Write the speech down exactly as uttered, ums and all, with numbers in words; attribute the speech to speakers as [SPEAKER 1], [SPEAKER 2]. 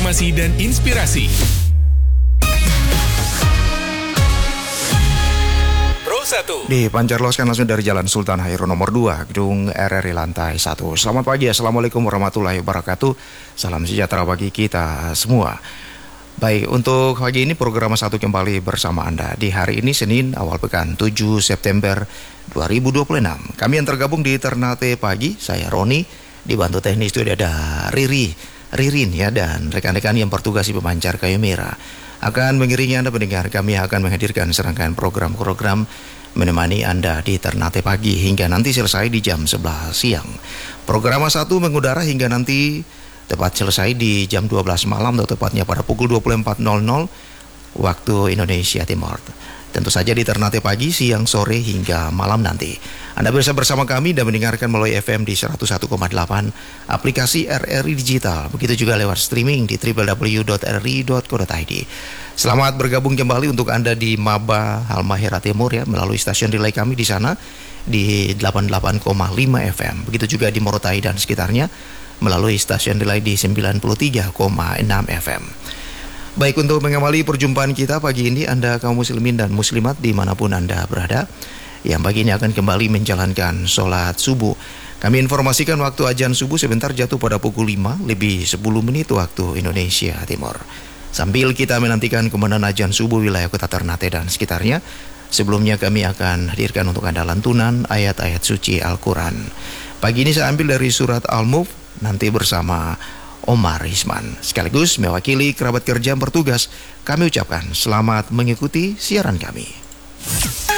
[SPEAKER 1] informasi dan inspirasi. Pro satu
[SPEAKER 2] Dipancarloskan langsung dari Jalan Sultan Hairun nomor dua, Gedung R R I lantai satu. Selamat pagi, Assalamualaikum warahmatullahi wabarakatuh. Salam sejahtera bagi kita semua. Baik, untuk pagi ini program satu kembali bersama Anda. Di hari ini Senin awal pekan tujuh September dua ribu dua puluh enam. Kami yang tergabung di Ternate Pagi, saya Roni, dibantu teknis itu ada Riri, Ririn ya, dan rekan-rekan yang bertugas di pemancar kayu merah akan mengiringi Anda pendengar. Kami akan menghadirkan serangkaian program-program menemani Anda di Ternate Pagi hingga nanti selesai di jam sebelas siang. Program satu mengudara hingga nanti tepat selesai di jam dua belas malam atau tepatnya pada pukul dua puluh empat nol nol waktu Indonesia Timur. Tentu saja di Ternate Pagi, siang, sore hingga malam nanti Anda bisa bersama kami dan mendengarkan melalui F M di seratus satu koma delapan, aplikasi R R I Digital, begitu juga lewat streaming di w w w dot r r i dot co dot i d. Selamat bergabung kembali untuk Anda di Maba Halmahera Timur ya, melalui stasiun relay kami di sana di delapan puluh delapan koma lima F M. Begitu juga di Morotai dan sekitarnya melalui stasiun relay di sembilan puluh tiga koma enam F M. Baik, untuk mengawali perjumpaan kita pagi ini, Anda kaum muslimin dan muslimat dimanapun Anda berada, yang pagi ini akan kembali menjalankan sholat subuh. Kami informasikan waktu azan subuh sebentar jatuh pada pukul lima lebih sepuluh menit waktu Indonesia Timur. Sambil kita menantikan kemenangan azan subuh wilayah kota Ternate dan sekitarnya, sebelumnya kami akan hadirkan untuk Anda lantunan ayat-ayat suci Al-Quran. Pagi ini saya ambil dari surat Al-Mulk, nanti bersama Omar Hisman. Sekaligus mewakili kerabat kerja yang bertugas, kami ucapkan selamat mengikuti siaran kami.